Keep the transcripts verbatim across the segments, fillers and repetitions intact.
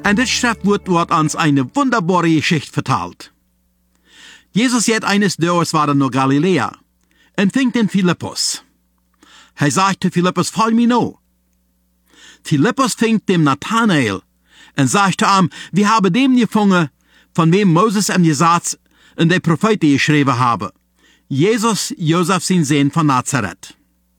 En dit Schriftwort wordt ons eine wunderbare Geschichte verteld. Jesus jet eines Tages war naar Galilea en vingt in Philippus. Hij sagt zu Philippus, folg mir no. Philippus vingt dem Nathanael en sagt zu ihm, wir haben dem gefunden, von wem Moses hem gesagt en de Propheten geschreven haben. Jesus, Josef zijn Sohn von Nazareth.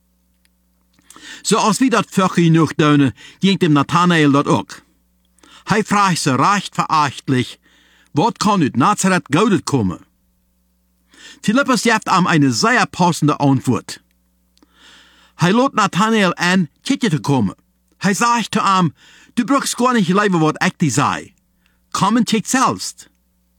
Zoals wie dat völlig genoeg doen, ging dem Nathanael dat ook. Hij vraagt ze recht verachtlich, wat kan uit Nazareth Goudet komen? Philippus geeft hem eine sehr passende Antwort. Hij laat Nathanael aan kitje te komen. Hij zegt zu ihm, du brauchst gar nicht leven wat ik die zei. Komm en kijk selbst.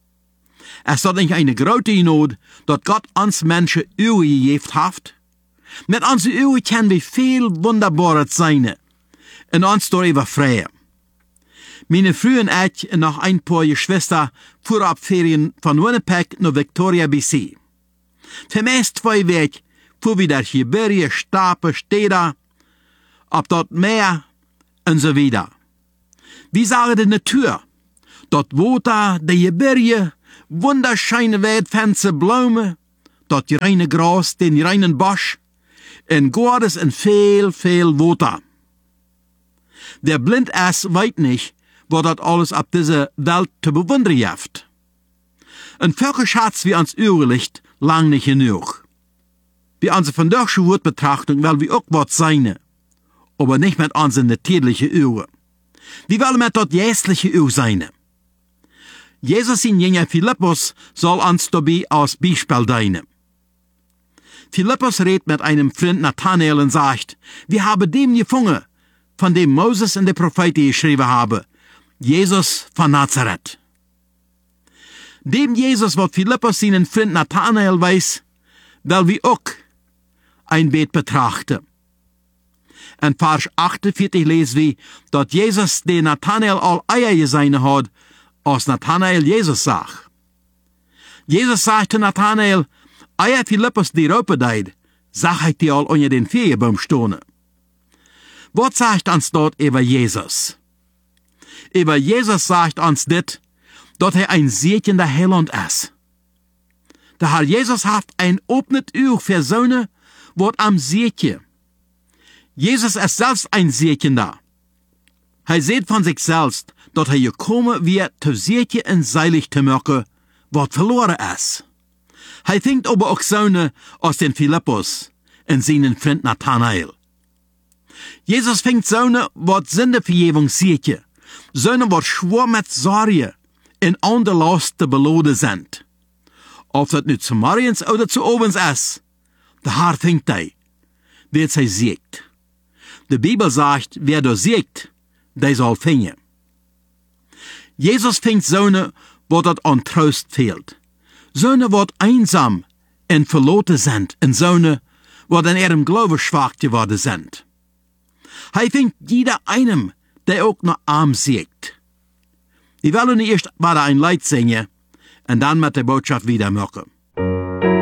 Es ist nicht eine große Not, dass Gott uns Menschen Augen gegeben hat. Mit unseren Augen können wir viel Wunderbares sein und uns darüber freuen. Meine frühen ich und noch ein paar Geschwister fuhren ab Ferien von Winnipeg nach Victoria, B C. Für meist zwei Wege fuhren wir durch Gebirge, Stapel, Städte, ab dort Meer und so weiter. Wir sagen die Natur, dort Wasser, die Gebirge, wunderschöne Waldfenster, Blumen, dort reine Gras, den reinen Bosch, en Gottes en viel, viel Wasser. Der blind ist, weiß nicht, wo das alles ab dieser Welt zu bewundern gibt. Ein völker Schatz wie ans Überlicht lang nicht genug. Wie unsere vandaagse Wortbetrachtung will wir auch was sein, aber nicht mit unseren natürlichen Augen. Wir wollen mit dort jästliche Augen sein. Jesus in Jünger Philippus soll uns dabei als Beispiel dienen. Philippus redet mit einem Freund Nathanael und sagt, wir haben dem gefunden, von dem Moses und die Propheten geschrieben haben, Jesus von Nazareth. Dem Jesus, was Philippus seinen Freund Nathanael weiß, will wir auch ein Bild betrachten. In Vers achtundvierzig lesen wir, dass Jesus den Nathanael all Eier gesehen hat, als Nathanael Jesus sagt. Jesus sagt zu Nathanael, Eier Philippus die Raupe deid, sag ich dir all unter den Feigenbaum stehen. Was sagt uns dort über Jesus? Über Jesus sagt uns dit, dass er ein segnender Heiland ist. Der Herr Jesus hat ein offenes Auge für Söhne, was am Segen. Jesus ist selbst ein Segender. Er sieht von sich selbst, dass er gekommen wird, zu Segen und seilig zu machen, was verloren ist. Er fängt aber auch Söhne aus den Philippus und seinen Freund Nathanael. Jesus fängt Söhne, was Sündevergebung sehen, Söhne, was schwer mit Sorge in andere Lasten beladen sind. Ob das nu zu morgens oder zu abends ist, der Herr fängt er, wer sie siegt. Die Bibel sagt, wer da siegt, der soll finden. Jesus fängt Söhne, wo das an Trost fehlt. Söhne, wo einsam und verloren sind, und Söhne, wo in ihrem Glauben schwach geworden sind. Er fängt jeder einem, der auch noch arm siegt. Wir wollen erst mal ein Lied singen und dann mit der Botschaft wieder machen.